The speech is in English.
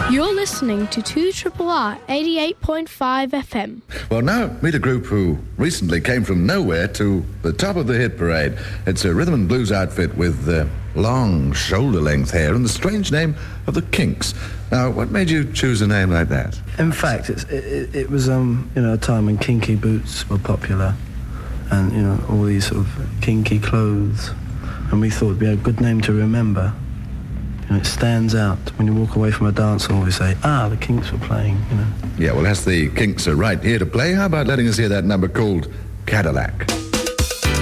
You're listening to 2RRR 88.5 FM. Well, now meet a group who recently came from nowhere to the top of the hit parade. It's a rhythm and blues outfit with long shoulder-length hair and the strange name of the Kinks. Now, what made you choose a name like that? In fact, it was a time when kinky boots were popular, and all these sort of kinky clothes, and we thought it'd be a good name to remember. It stands out. When you walk away from a dance hall, we say, the Kinks were playing, Yeah, well, as the Kinks are right here to play, how about letting us hear that number called Cadillac?